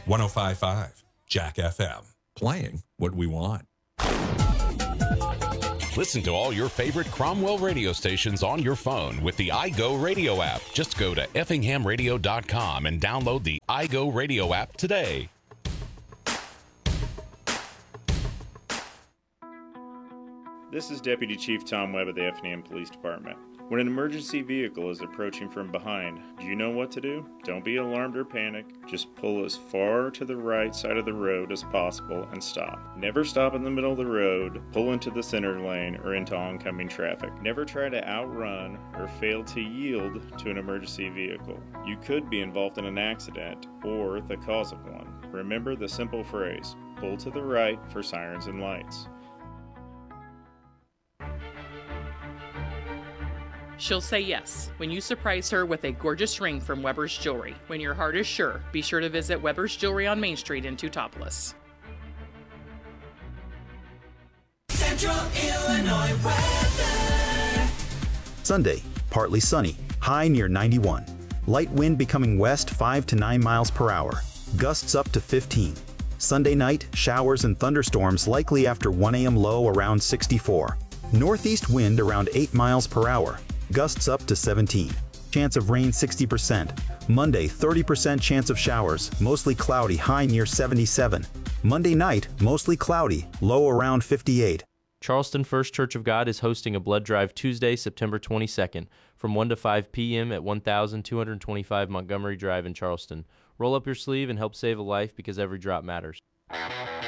105.5 Jack FM. Playing what we want. Listen to all your favorite Cromwell radio stations on your phone with the iGo Radio app. Just go to effinghamradio.com and download the iGo Radio app today. This is Deputy Chief Tom Webb of the Effingham Police Department. When an emergency vehicle is approaching from behind, do you know what to do? Don't be alarmed or panic. Just pull as far to the right side of the road as possible and stop. Never stop in the middle of the road, pull into the center lane, or into oncoming traffic. Never try to outrun or fail to yield to an emergency vehicle. You could be involved in an accident or the cause of one. Remember the simple phrase, pull to the right for sirens and lights. She'll say yes when you surprise her with a gorgeous ring from Weber's Jewelry. When your heart is sure, be sure to visit Weber's Jewelry on Main Street in Teutopolis. Central Illinois weather. Sunday, partly sunny, high near 91. Light wind becoming west 5 to 9 miles per hour, gusts up to 15. Sunday night, showers and thunderstorms likely after 1 a.m. low around 64. Northeast wind around 8 miles per hour. Gusts up to 17. Chance of rain 60%. Monday 30% chance of showers, mostly cloudy, high near 77. Monday night mostly cloudy, low around 58. Charleston First Church of God is hosting a blood drive Tuesday, September 22nd from 1 to 5 p.m. at 1225 Montgomery Drive in Charleston. Roll up your sleeve and help save a life because every drop matters.